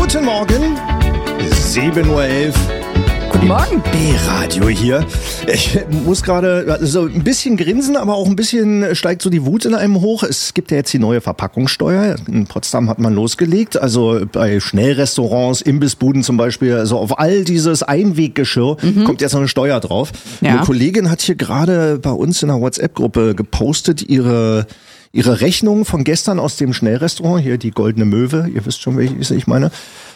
Guten Morgen, 7:11 Uhr. Guten Morgen. B-Radio hier. Ich muss gerade so ein bisschen grinsen, aber auch ein bisschen steigt so die Wut in einem hoch. Es gibt ja jetzt die neue Verpackungssteuer. In Potsdam hat man losgelegt. Also bei Schnellrestaurants, Imbissbuden zum Beispiel, also auf all dieses Einweggeschirr kommt jetzt noch eine Steuer drauf. Ja. Eine Kollegin hat hier gerade bei uns in der WhatsApp-Gruppe gepostet, ihre Rechnung von gestern aus dem Schnellrestaurant, hier die Goldene Möwe, ihr wisst schon, welches ich meine.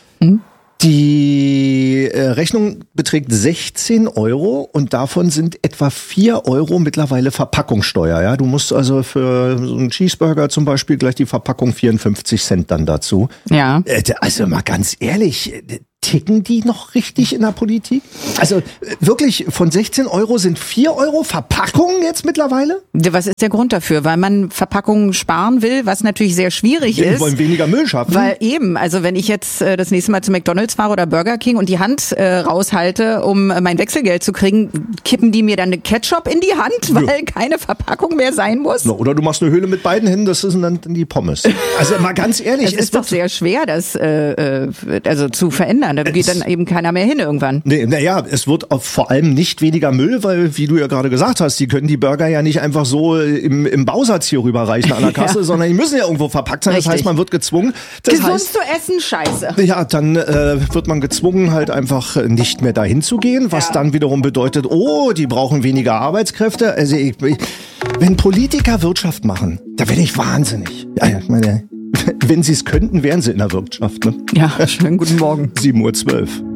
Die Rechnung beträgt 16 Euro und davon sind etwa 4 Euro mittlerweile Verpackungssteuer. Ja, du musst also für so einen Cheeseburger zum Beispiel gleich die Verpackung 54 Cent dann dazu. Ja. Also mal ganz ehrlich, ticken die noch richtig in der Politik? Also wirklich, von 16 Euro sind 4 Euro Verpackungen jetzt mittlerweile? Was ist der Grund dafür? Weil man Verpackungen sparen will, was natürlich sehr schwierig Wir ist. wollen weniger Müll schaffen. Weil eben, also wenn ich jetzt das nächste Mal zu McDonald's fahre oder Burger King und die Hand raushalte, um mein Wechselgeld zu kriegen, kippen die mir dann eine Ketchup in die Hand, weil keine Verpackung mehr sein muss? Oder du machst eine Höhle mit beiden Händen, das sind dann die Pommes. Also mal ganz ehrlich. Es ist doch sehr schwer, das also zu verändern. Da geht dann eben keiner mehr hin irgendwann. Naja, es wird vor allem nicht weniger Müll, weil, wie du ja gerade gesagt hast, die können die Burger ja nicht einfach so im Bausatz hier rüberreichen an der Kasse, sondern die müssen ja irgendwo verpackt sein. Richtig. Das heißt, man wird gezwungen. Gesund zu essen, scheiße. Ja, dann wird man gezwungen, halt einfach nicht mehr dahin zu gehen, was dann wiederum bedeutet, die brauchen weniger Arbeitskräfte. Also wenn Politiker Wirtschaft machen, da werde ich wahnsinnig. Ja, ich meine, wenn sie es könnten, wären sie in der Wirtschaft. Ne? Ja, schönen guten Morgen. 7:12 Uhr.